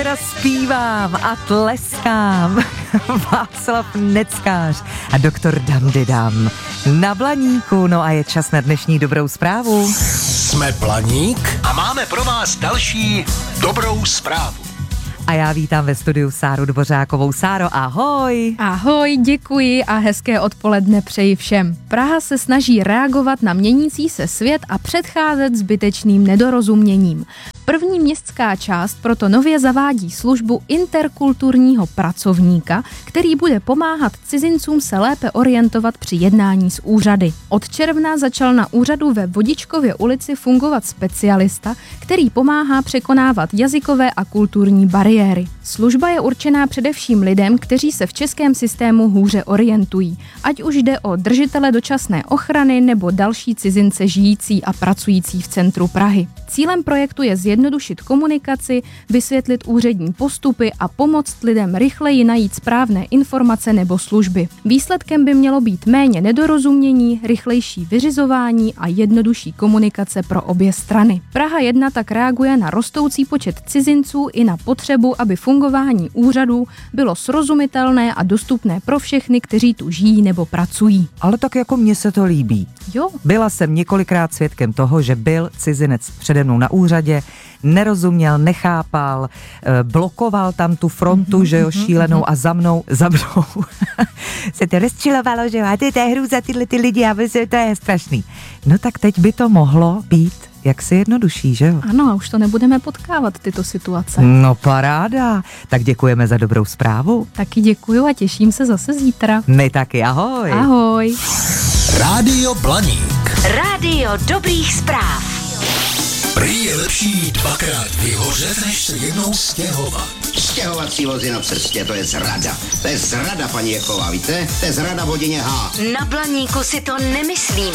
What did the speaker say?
Zpívám a tleskám. Václav Neckář a doktor Damdidam na Blaníku. No a je čas na dnešní dobrou zprávu. Jsme Blaník a máme pro vás další dobrou zprávu. A já vítám ve studiu Sáru Dvořákovou. Sáro, ahoj. Ahoj, děkuji a hezké odpoledne přeji všem. Praha se snaží reagovat na měnící se svět a předcházet zbytečným nedorozuměním. První městská část proto nově zavádí službu interkulturního pracovníka, který bude pomáhat cizincům se lépe orientovat při jednání s úřady. Od června začal na úřadu ve Vodičkově ulici fungovat specialista, který pomáhá překonávat jazykové a kulturní bariéry. Služba je určená především lidem, kteří se v českém systému hůře orientují, ať už jde o držitele dočasné ochrany nebo další cizince žijící a pracující v centru Prahy. Cílem projektu je zjednodušit komunikaci, vysvětlit úřední postupy a pomoct lidem rychleji najít správné informace nebo služby. Výsledkem by mělo být méně nedorozumění, rychlejší vyřizování a jednodušší komunikace pro obě strany. Praha 1 tak reaguje na rostoucí počet cizinců i na potřebu, aby fungování úřadů bylo srozumitelné a dostupné pro všechny, kteří tu žijí nebo pracují. Ale tak jako mně se to líbí. Jo. Byla jsem několikrát svědkem toho, že byl cizinec přede mnou na úřadě, nerozuměl, nechápal, blokoval tam tu frontu, že jo, šílenou a za mnou se to rozčilovalo, že máte té hru za tyhle ty lidi a to je strašný. No tak teď by to mohlo být jaksi jednodušší, že jo? Ano, a už to nebudeme potkávat, tyto situace. No paráda, tak děkujeme za dobrou zprávu. Taky děkuju a těším se zase zítra. My taky, ahoj. Ahoj. Rádio Blaník. Rádio dobrých zpráv. Prý je lepší dvakrát vyhořet, než se jednou stěhovat. Stěhovací vozy na cestě, to je zrada. To je zrada, paní Jechová, víte? To je zrada v hodině H. Na Blaníku si to nemyslíme.